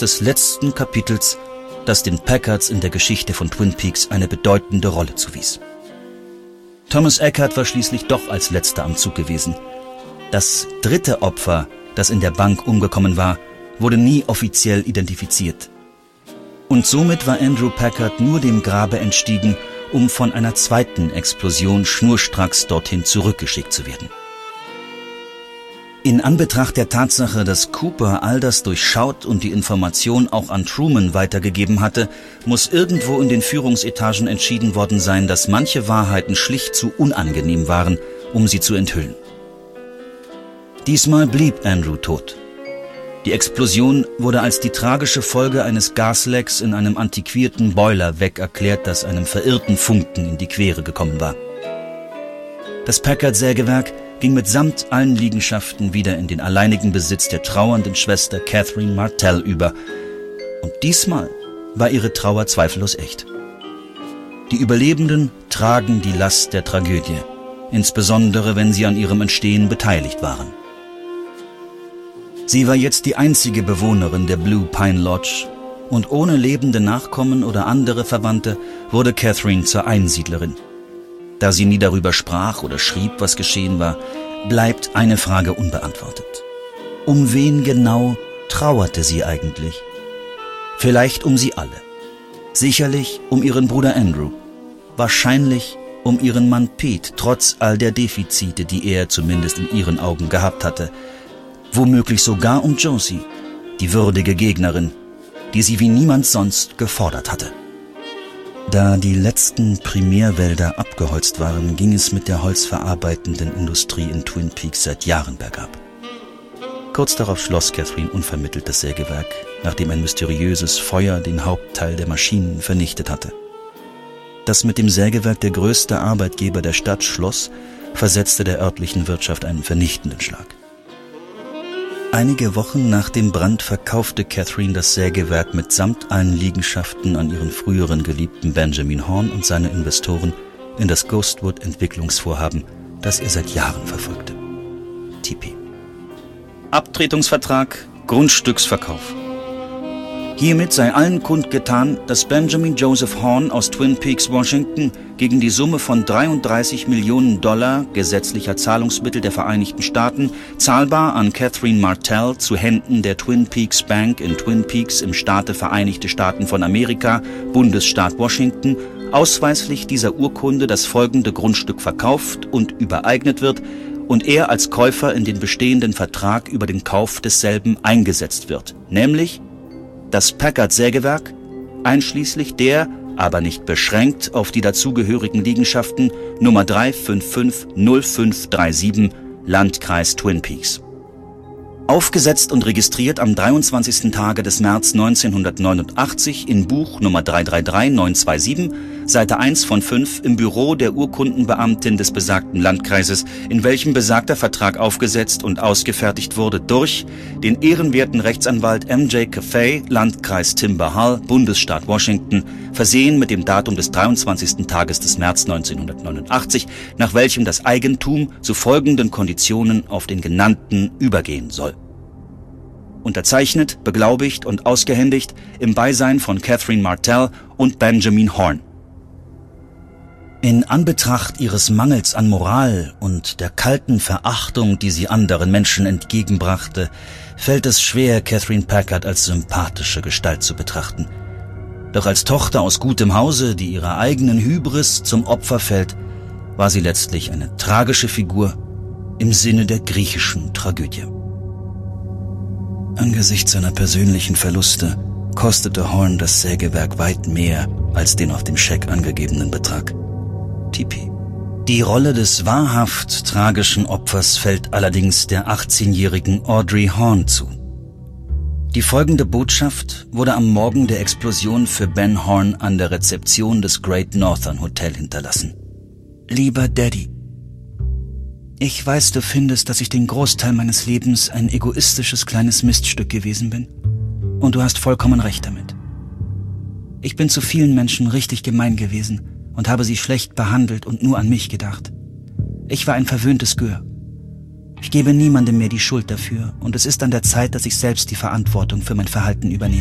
des letzten Kapitels, das den Packards in der Geschichte von Twin Peaks eine bedeutende Rolle zuwies. Thomas Eckhardt war schließlich doch als letzter am Zug gewesen. Das dritte Opfer, das in der Bank umgekommen war, wurde nie offiziell identifiziert. Und somit war Andrew Packard nur dem Grabe entstiegen, um von einer zweiten Explosion schnurstracks dorthin zurückgeschickt zu werden. In Anbetracht der Tatsache, dass Cooper all das durchschaut und die Information auch an Truman weitergegeben hatte, muss irgendwo in den Führungsetagen entschieden worden sein, dass manche Wahrheiten schlicht zu unangenehm waren, um sie zu enthüllen. Diesmal blieb Andrew tot. Die Explosion wurde als die tragische Folge eines Gaslecks in einem antiquierten Boilerwerk erklärt, das einem verirrten Funken in die Quere gekommen war. Das Packard-Sägewerk ging mitsamt allen Liegenschaften wieder in den alleinigen Besitz der trauernden Schwester Catherine Martell über. Und diesmal war ihre Trauer zweifellos echt. Die Überlebenden tragen die Last der Tragödie, insbesondere wenn sie an ihrem Entstehen beteiligt waren. Sie war jetzt die einzige Bewohnerin der Blue Pine Lodge und ohne lebende Nachkommen oder andere Verwandte wurde Catherine zur Einsiedlerin. Da sie nie darüber sprach oder schrieb, was geschehen war, bleibt eine Frage unbeantwortet. Um wen genau trauerte sie eigentlich? Vielleicht um sie alle. Sicherlich um ihren Bruder Andrew. Wahrscheinlich um ihren Mann Pete, trotz all der Defizite, die er zumindest in ihren Augen gehabt hatte. Womöglich sogar um Josie, die würdige Gegnerin, die sie wie niemand sonst gefordert hatte. Da die letzten Primärwälder abgeholzt waren, ging es mit der holzverarbeitenden Industrie in Twin Peaks seit Jahren bergab. Kurz darauf schloss Catherine unvermittelt das Sägewerk, nachdem ein mysteriöses Feuer den Hauptteil der Maschinen vernichtet hatte. Dass mit dem Sägewerk der größte Arbeitgeber der Stadt schloss, versetzte der örtlichen Wirtschaft einen vernichtenden Schlag. Einige Wochen nach dem Brand verkaufte Catherine das Sägewerk mitsamt allen Liegenschaften an ihren früheren Geliebten Benjamin Horn und seine Investoren in das Ghostwood-Entwicklungsvorhaben, das er seit Jahren verfolgte. TP. Abtretungsvertrag, Grundstücksverkauf. Hiermit sei allen kundgetan, dass Benjamin Joseph Horn aus Twin Peaks, Washington, gegen die Summe von $33 Millionen gesetzlicher Zahlungsmittel der Vereinigten Staaten, zahlbar an Catherine Martell zu Händen der Twin Peaks Bank in Twin Peaks im Staate Vereinigte Staaten von Amerika, Bundesstaat Washington, ausweislich dieser Urkunde das folgende Grundstück verkauft und übereignet wird und er als Käufer in den bestehenden Vertrag über den Kauf desselben eingesetzt wird, nämlich das Packard-Sägewerk, einschließlich der, aber nicht beschränkt auf die dazugehörigen Liegenschaften Nummer 3550537, Landkreis Twin Peaks. Aufgesetzt und registriert am 23. Tage des März 1989 in Buch Nummer 333927, Seite 1 von 5 im Büro der Urkundenbeamtin des besagten Landkreises, in welchem besagter Vertrag aufgesetzt und ausgefertigt wurde durch den ehrenwerten Rechtsanwalt M.J. Caffey, Landkreis Timber Hall, Bundesstaat Washington, versehen mit dem Datum des 23. Tages des März 1989, nach welchem das Eigentum zu folgenden Konditionen auf den genannten übergehen soll. Unterzeichnet, beglaubigt und ausgehändigt im Beisein von Catherine Martell und Benjamin Horn. In Anbetracht ihres Mangels an Moral und der kalten Verachtung, die sie anderen Menschen entgegenbrachte, fällt es schwer, Catherine Packard als sympathische Gestalt zu betrachten. Doch als Tochter aus gutem Hause, die ihrer eigenen Hybris zum Opfer fällt, war sie letztlich eine tragische Figur im Sinne der griechischen Tragödie. Angesichts seiner persönlichen Verluste kostete Horn das Sägewerk weit mehr als den auf dem Scheck angegebenen Betrag. TP. Die Rolle des wahrhaft tragischen Opfers fällt allerdings der 18-jährigen Audrey Horn zu. Die folgende Botschaft wurde am Morgen der Explosion für Ben Horn an der Rezeption des Great Northern Hotel hinterlassen. Lieber Daddy, ich weiß, du findest, dass ich den Großteil meines Lebens ein egoistisches kleines Miststück gewesen bin. Und du hast vollkommen recht damit. Ich bin zu vielen Menschen richtig gemein gewesen und habe sie schlecht behandelt und nur an mich gedacht. Ich war ein verwöhntes Gör. Ich gebe niemandem mehr die Schuld dafür und es ist an der Zeit, dass ich selbst die Verantwortung für mein Verhalten übernehme.